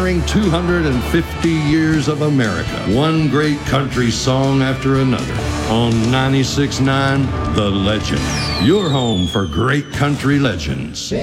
honoring 250 years of America, one great country song after another. On 96.9, The Legend, your home for great country legends.